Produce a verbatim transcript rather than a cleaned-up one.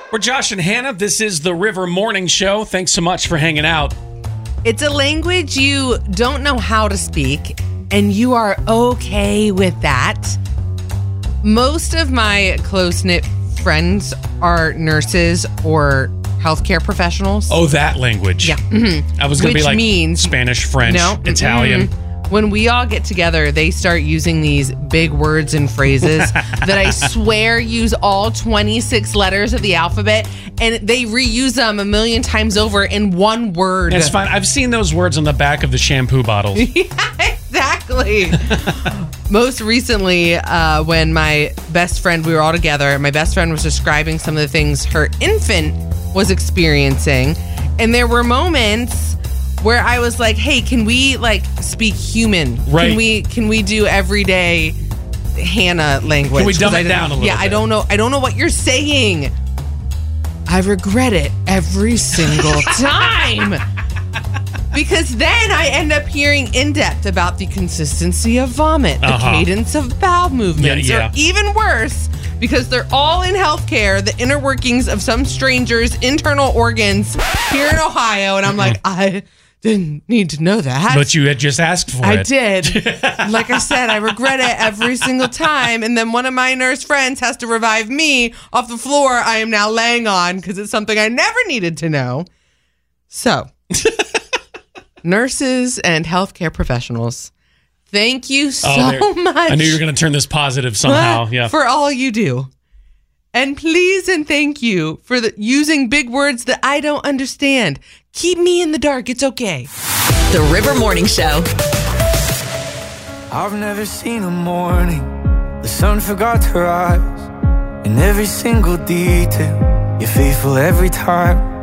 We're Josh and Hannah. This is the River Morning Show. Thanks so much for hanging out. It's a language you don't know how to speak, and you are okay with that. Most of my close-knit friends are nurses or healthcare professionals. Oh, that language. Yeah. Mm-hmm. I was going to be like means, Spanish, French, no, Italian. Mm-hmm. When we all get together, they start using these big words and phrases that I swear use all twenty-six letters of the alphabet, and they reuse them a million times over in one word. It's fine. I've seen those words on the back of the shampoo bottles. Yeah, exactly. Most recently, uh, when my best friend, we were all together, my best friend was describing some of the things her infant was experiencing, and there were moments where I was like, hey, can we like speak human? Right. Can we can we do everyday Hannah language? Can we dumb it I down a little Yeah, bit? I don't know. I don't know what you're saying. I regret it every single time. Because then I end up hearing in depth about the consistency of vomit, the Uh-huh. cadence of bowel movements, Yeah, yeah. or even worse, because they're all in healthcare, the inner workings of some stranger's internal organs here in Ohio. And I'm like, I didn't need to know that. But you had just asked for I it. did. Like I said, I regret it every single time. And then one of my nurse friends has to revive me off the floor I am now laying on because it's something I never needed to know. So, nurses and healthcare professionals, thank you so Oh, there- much. I knew you were going to turn this positive somehow. Yeah. For all you do. And please and thank you for the, using big words that I don't understand. Keep me in the dark. It's okay. The River Morning Show. I've never seen a morning the sun forgot to rise. In every single detail, you're faithful every time.